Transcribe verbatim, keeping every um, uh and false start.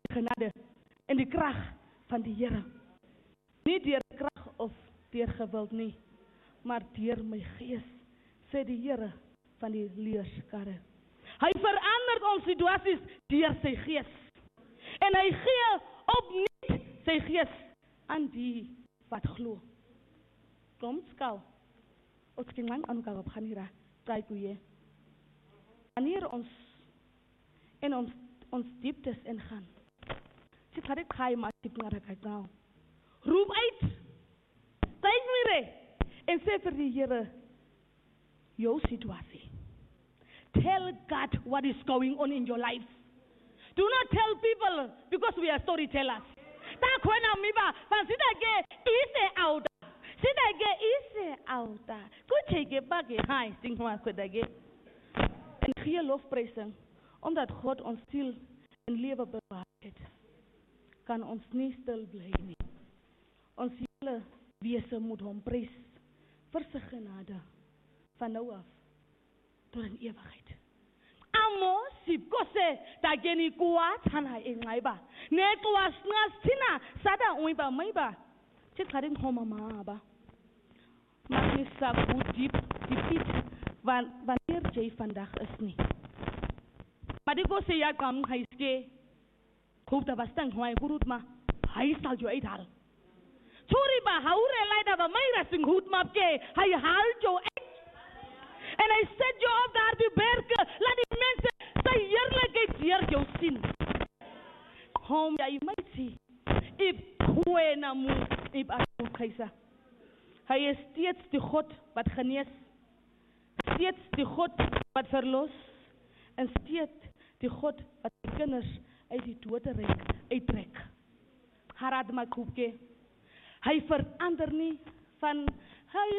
genade en die krag van die Here. Nie deur krag of deur geweld nie, maar deur my gees, sê die Here van die leerskare. Hy verander ons situasies deur sy gees. En hy gee opnuut sy gees aan die wat glo. Kom skou. Ons kan lang aan gaan op gaan hier. Kyk hoe jy. Wanneer ons en ons ons dieptes ingaan. Sit het khai maar die plare kyk nou. Roep uit. Kyk weer en sê vir die Here jou situasie. Tell God what is going on in your life. Do not tell people because we are storytellers. Ta khona miba van sida ke ise out. Sida ke ise out. Kuche ke ba ke hai sing maar kweda ke. En gee lofprysing omdat God ons siel en lewe bewaar het. Kan ons nie stil bly nie. Ons hele wese moet hom prys vir sy genade van nou af tot in ewigheid. Amo sipkose dageni kuwathana engaiba netwas ngasina sada uiba maiba tsikharin homa maba magisa ku diep diep van wanneer jy vandag is nie madiko se ya kam haiske hoop da bastang hoai gurutma hy sal jou uithaal chori ba haure laida ba maira sing hoetma ke hy haal jou en hy set jou op daar die berge, laat die mense sy heerlikheid deur jou sien. Hom jy moet sien. Ip kwena mu ip asu kaisa. Hy is steeds die God wat genees, steeds die God wat verlos en steeds die God wat die kinders uit die doderyk uittrek. Harad makubke. Hy verander nie van hy